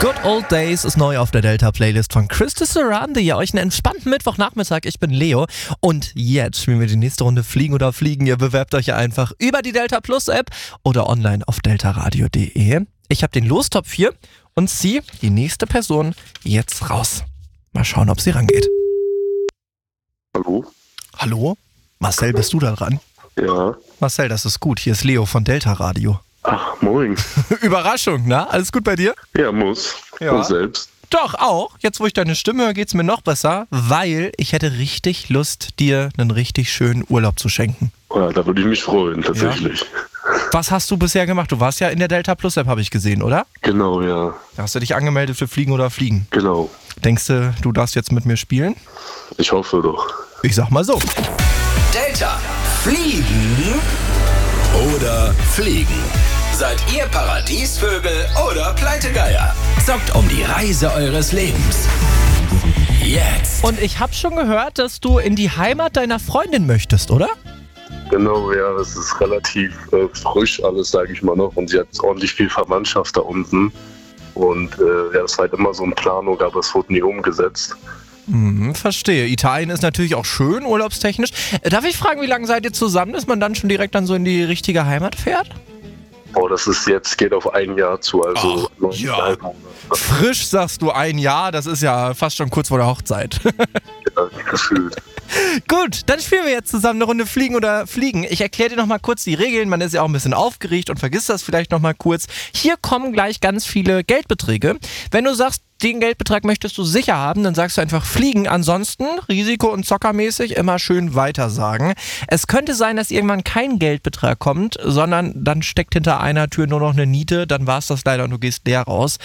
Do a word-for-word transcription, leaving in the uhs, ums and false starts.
Good Old Days ist neu auf der Delta-Playlist von Krista Surround. Ihr euch einen entspannten Mittwochnachmittag. Ich bin Leo und jetzt spielen wir die nächste Runde Fliegen oder Fliegen. Ihr bewerbt euch einfach über die Delta Plus App oder online auf deltaradio punkt de. Ich habe den Lostop vier und ziehe die nächste Person jetzt raus. Mal schauen, ob sie rangeht. Hallo? Hallo? Marcel, bist du da dran? Ja. Marcel, das ist gut. Hier ist Leo von Delta Radio. Ach, moin. Überraschung, na? Alles gut bei dir? Ja, muss. Ja. Und selbst? Doch, auch. Jetzt, wo ich deine Stimme höre, geht's mir noch besser, weil ich hätte richtig Lust, dir einen richtig schönen Urlaub zu schenken. Ja, da würde ich mich freuen, tatsächlich. Ja. Was hast du bisher gemacht? Du warst ja in der Delta Plus App, habe ich gesehen, oder? Genau, ja. Da hast du dich angemeldet für Fliegen oder Fliegen. Genau. Denkst du, du darfst jetzt mit mir spielen? Ich hoffe doch. Ich sag mal so. Delta. Fliegen oder Fliegen? Seid ihr Paradiesvögel oder Pleitegeier? Zockt um die Reise eures Lebens. Jetzt. Und ich habe schon gehört, dass du in die Heimat deiner Freundin möchtest, oder? Genau, ja, es ist relativ äh, frisch alles, sage ich mal noch. Und sie hat ordentlich viel Verwandtschaft da unten. Und äh, ja, es war halt immer so eine Planung, aber es wurde nie umgesetzt. Hm, verstehe. Italien ist natürlich auch schön, urlaubstechnisch. Äh, Darf ich fragen, wie lange seid ihr zusammen, dass man dann schon direkt dann so in die richtige Heimat fährt? Oh, das ist jetzt, geht auf ein Jahr zu, also Ach, neun ja. Monate. Frisch sagst du ein Jahr, das ist ja fast schon kurz vor der Hochzeit. Ja, gefühlt. Gut, dann spielen wir jetzt zusammen eine Runde Fliegen oder Fliegen. Ich erkläre dir nochmal kurz die Regeln, man ist ja auch ein bisschen aufgeregt und vergisst das vielleicht nochmal kurz. Hier kommen gleich ganz viele Geldbeträge. Wenn du sagst, den Geldbetrag möchtest du sicher haben, dann sagst du einfach Fliegen. Ansonsten, risiko- und zockermäßig, immer schön weitersagen. Es könnte sein, dass irgendwann kein Geldbetrag kommt, sondern dann steckt hinter einer Tür nur noch eine Niete. Dann war es das leider und du gehst leer raus.